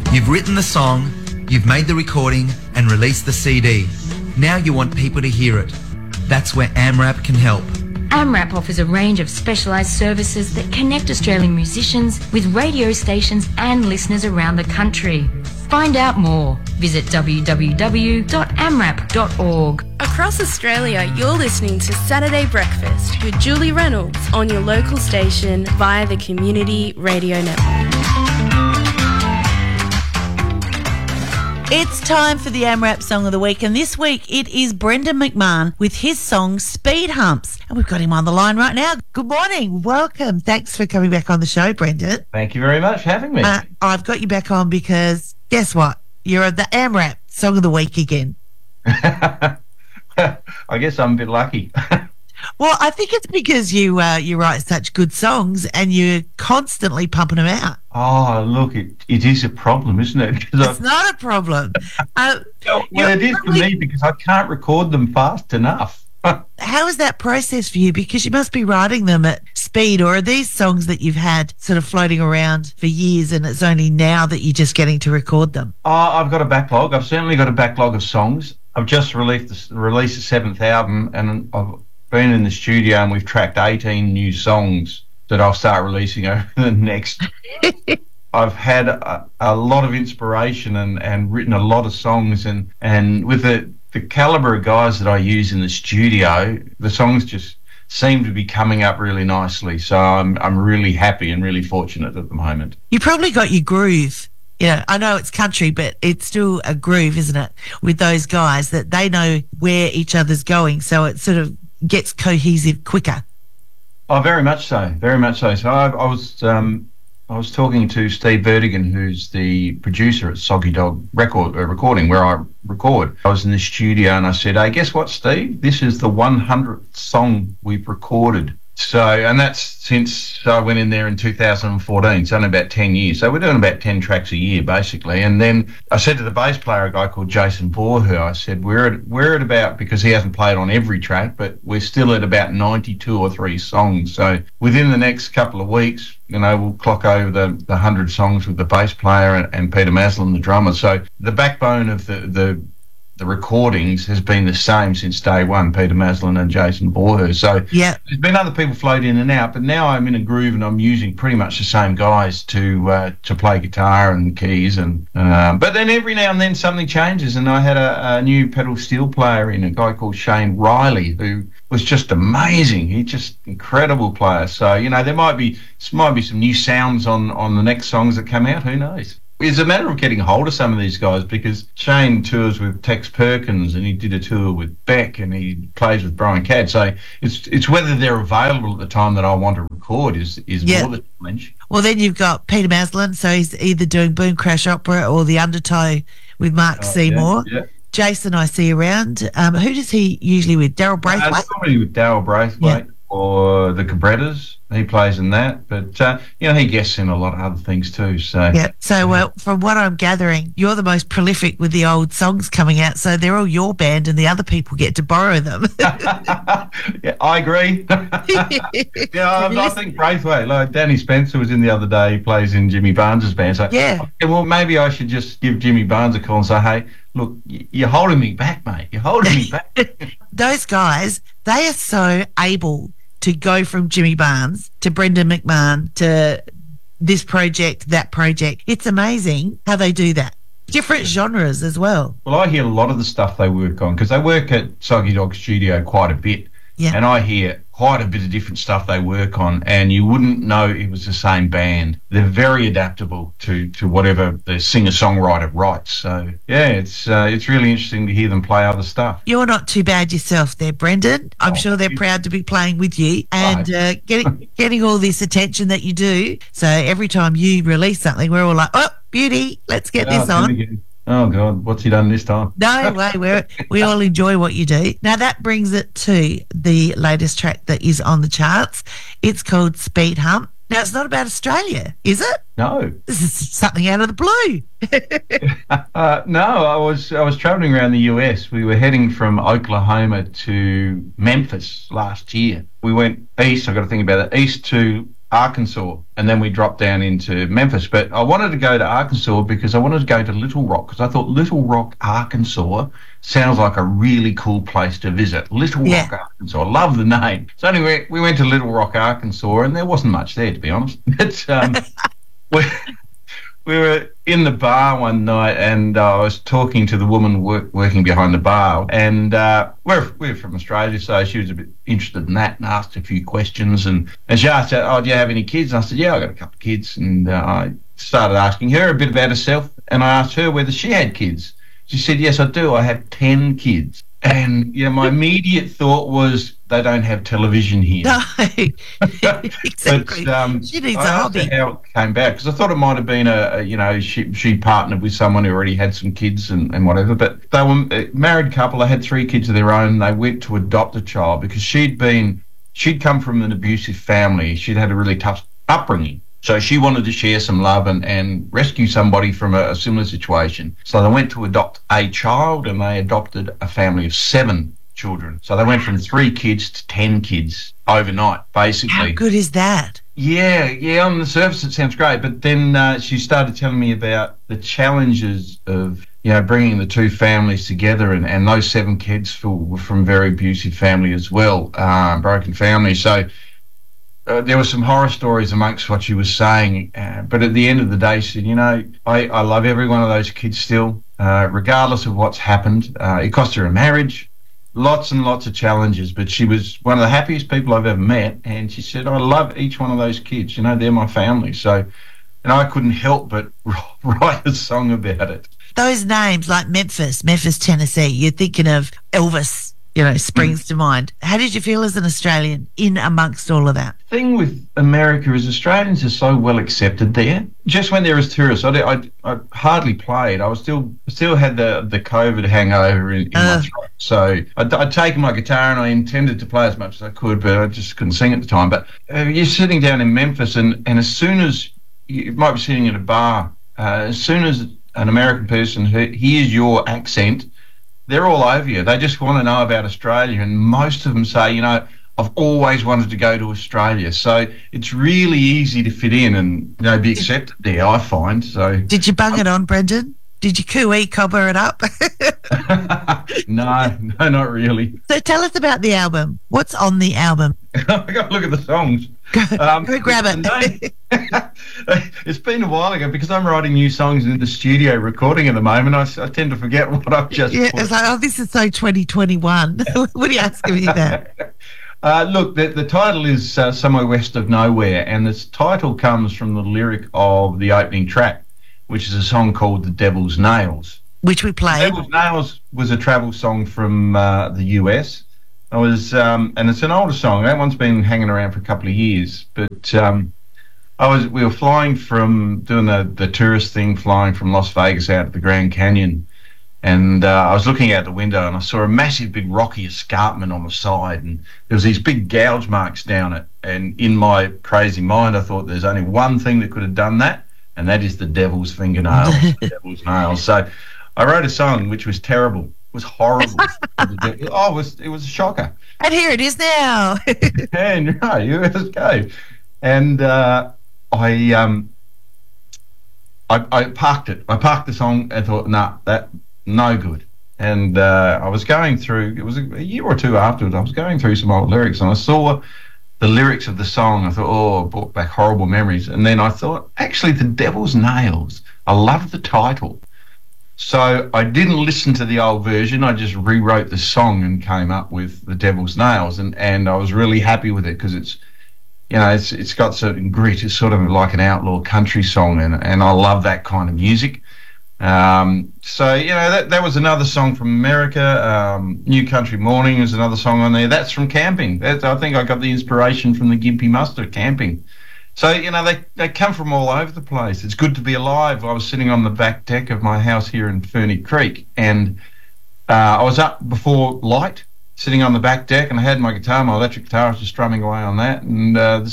You've written the song, you've made the recording and released the CD. Now you want people to hear it. That's where AMRAP can help. AMRAP offers a range of specialised services that connect Australian musicians with radio stations and listeners around the country. Find out more. Visit www.amrap.org. Across Australia, you're listening to Saturday Breakfast with Julie Reynolds on your local station via the Community Radio Network. It's time for the AMRAP Song of the Week, and this week it is Brendan McMahon with his song Speed Humps, and we've got him on the line right now. Good morning, welcome. Thanks for coming back on the show, Brendan. Thank you very much for having me. I've got you back on because guess what? You're at the AMRAP Song of the Week again. I guess I'm a bit lucky. Well, I think it's because you write such good songs and you're constantly pumping them out. Oh, look, it is a problem, isn't it? It's not a problem. Well, it is for me because I can't record them fast enough. How is that process for you? Because you must be writing them at speed, or are these songs that you've had sort of floating around for years and it's only now that you're just getting to record them? Oh, I've got a backlog. I've certainly got a backlog of songs. I've just released the seventh album, and I've been in the studio and we've tracked 18 new songs that I'll start releasing over the next. I've had a lot of inspiration and written a lot of songs, and with the calibre of guys that I use in the studio, the songs just seem to be coming up really nicely. So I'm really happy and really fortunate at the moment. You probably got your groove. Yeah, I know it's country, but it's still a groove, isn't it? With those guys that they know where each other's going, so it sort of gets cohesive quicker. Oh, very much so, very much so. So I was talking to Steve Vertigan, who's the producer at Soggy Dog Recording, where I record. I was in the studio and I said, "Hey, guess what, Steve? This is the 100th song we've recorded." So, and that's since I went in there in 2014, so only about 10 years. So we're doing about 10 tracks a year, basically. And then I said to the bass player, a guy called Jason Voorher, I said, we're at about, because he hasn't played on every track, but we're still at about 92 or 3 songs. So within the next couple of weeks, we'll clock over the 100 songs with the bass player and Peter Maslin, the drummer. So the backbone of the recordings has been the same since day one, Peter Maslin and Jason Voorher. So yeah, there's been other people float in and out, but now I'm in a groove and I'm using pretty much the same guys to play guitar and keys. And but then every now and then something changes, and I had a new pedal steel player in, a guy called Shane Riley, who was just amazing. He's just incredible player. So, there might be some new sounds on the next songs that come out. Who knows? It's a matter of getting hold of some of these guys, because Shane tours with Tex Perkins and he did a tour with Beck and he plays with Brian Cadd. So it's whether they're available at the time that I want to record is more the challenge. Well, then you've got Peter Maslin, so he's either doing Boom Crash Opera or The Undertow with Mark Seymour. Yeah. Jason I see around. Who does he usually with? Daryl Braithwaite? Somebody with Daryl Braithwaite or the Cabrettas. He plays in that, but he guests in a lot of other things too. So yeah. So from what I'm gathering, you're the most prolific with the old songs coming out. So they're all your band, and the other people get to borrow them. Yeah, I agree. I think Braithwaite, like Danny Spencer was in the other day. He plays in Jimmy Barnes's band. So yeah. Okay, well, maybe I should just give Jimmy Barnes a call and say, "Hey, look, you're holding me back, mate. You're holding me back." Those guys, they are so able to go from Jimmy Barnes to Brendan McMahon to this project, that project. It's amazing how they do that. Different genres as well. Well, I hear a lot of the stuff they work on, because they work at Soggy Dog Studio quite a bit. Yeah. And I hear quite a bit of different stuff they work on, and you wouldn't know it was the same band. They're very adaptable to whatever the singer-songwriter writes. So, yeah, it's really interesting to hear them play other stuff. You're not too bad yourself there, Brendan. I'm sure they're proud to be playing with you and getting all this attention that you do. So every time you release something, we're all like, oh, beauty, let's get this on. Oh, God, what's he done this time? No way, we all enjoy what you do. Now, that brings it to the latest track that is on the charts. It's called Speed Hump. Now, it's not about Australia, is it? No. This is something out of the blue. No, I was travelling around the US. We were heading from Oklahoma to Memphis last year. We went east, I've got to think about it, east to Arkansas, and then we dropped down into Memphis. But I wanted to go to Arkansas because I wanted to go to Little Rock, because I thought Little Rock, Arkansas sounds like a really cool place to visit. Little Rock, Arkansas. I love the name. So anyway, we went to Little Rock, Arkansas, and there wasn't much there, to be honest. But we were in the bar one night, and I was talking to the woman working behind the bar, and we're from Australia, so she was a bit interested in that and asked a few questions, and she asked, "Oh, do you have any kids?" And I said, "Yeah, I got a couple of kids," and I started asking her a bit about herself, and I asked her whether she had kids. She said, "Yes, I do. I have 10 kids." And my immediate thought was, they don't have television here. No, exactly. But, she needs I a asked hobby. her how it came back, because I thought it might have been she partnered with someone who already had some kids and whatever. But they were a married couple. They had 3 kids of their own. They went to adopt a child because she'd come from an abusive family. She'd had a really tough upbringing. So she wanted to share some love and rescue somebody from a similar situation. So they went to adopt a child, and they adopted a family of 7 children. So they went from 3 kids to 10 kids overnight, basically. How good is that? Yeah, on the surface it sounds great, but then she started telling me about the challenges of bringing the 2 families together, and those 7 kids were from very abusive family as well, broken family. So there were some horror stories amongst what she was saying, but at the end of the day, she said, I love every one of those kids still, regardless of what's happened. It cost her a marriage, lots and lots of challenges, but she was one of the happiest people I've ever met, and she said, I love each one of those kids, they're my family. So, and I couldn't help but write a song about it. Those names like Memphis, Tennessee, you're thinking of Elvis, springs to mind. How did you feel as an Australian in amongst all of that? The thing with America is Australians are so well accepted there. Just when there was tourists, I hardly played. I was still had the COVID hangover in my throat. So I'd taken my guitar and I intended to play as much as I could, but I just couldn't sing at the time. But you're sitting down in Memphis, and as soon as you might be sitting in a bar, as soon as an American person hears your accent, they're all over you. They just want to know about Australia, and most of them say, I've always wanted to go to Australia. So it's really easy to fit in and be accepted there, I find. So did you bung it on, Brendan? Did you cooey cobber it up? No, not really. So tell us about the album. What's on the album? I got to look at the songs. Go grab it. It's been a while ago because I'm writing new songs in the studio recording at the moment. I tend to forget what I've just put. It's like, this is so 2021. What are you asking me that? Look, the title is Somewhere West of Nowhere, and this title comes from the lyric of the opening track, which is a song called The Devil's Nails. Which we played. Devil's Nails was a travel song from the US. And it's an older song. That one's been hanging around for a couple of years. But we were flying from doing the tourist thing, flying from Las Vegas out to the Grand Canyon, and I was looking out the window and I saw a massive, big rocky escarpment on the side, and there was these big gouge marks down it. And in my crazy mind, I thought there's only one thing that could have done that, and that is the devil's fingernails, the devil's nails. So I wrote a song which was terrible. It was horrible. It was a shocker. And here it is now. And let's go. And I parked it. I parked the song and thought, that no good. And I was going through, it was a year or two afterwards, I was going through some old lyrics and I saw the lyrics of the song. I thought, it brought back horrible memories. And then I thought, actually, The Devil's Nails, I love the title. So I didn't listen to the old version. I just rewrote the song and came up with The Devil's Nails. And I was really happy with it because it's got certain grit. It's sort of like an outlaw country song, and I love that kind of music. That was another song from America. New Country Morning is another song on there. That's from camping. I think I got the inspiration from the Gympie Mustard camping. So, they come from all over the place. It's good to be alive. I was sitting on the back deck of my house here in Ferny Creek, and I was up before light, sitting on the back deck, and I had my guitar, my electric guitar. I was just strumming away on that, and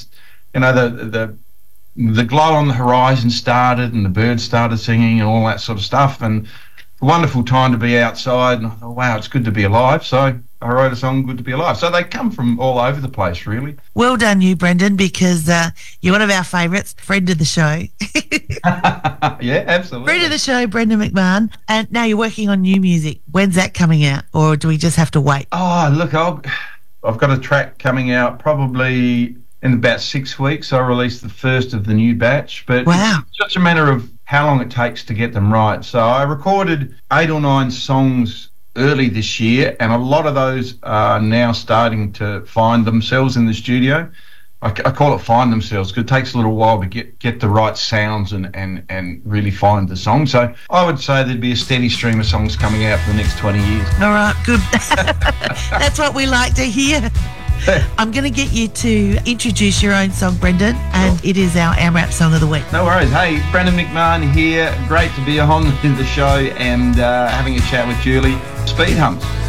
the glow on the horizon started, and the birds started singing, and all that sort of stuff. And a wonderful time to be outside. And I thought, wow, it's good to be alive. So I wrote a song, Good to Be Alive. So they come from all over the place, really. Well done, you, Brendan, because you're one of our favourites, friend of the show. Yeah, absolutely. Friend of the show, Brendan McMahon. And now you're working on new music. When's that coming out? Or do we just have to wait? Oh, look, I've got a track coming out probably in about 6 weeks. I'll release the first of the new batch. But Wow. It's just a matter of how long it takes to get them right. So I recorded 8 or 9 songs early this year, and a lot of those are now starting to find themselves in the studio. I call it find themselves because it takes a little while to get the right sounds and really find the song. So I would say there'd be a steady stream of songs coming out for the next 20 years. All right, good. That's what we like to hear. I'm going to get you to introduce your own song, Brendan, and it is our AMRAP Song of the Week. No worries. Hey, Brendan McMahon here. Great to be on the show and having a chat with Julie. Speed Humps.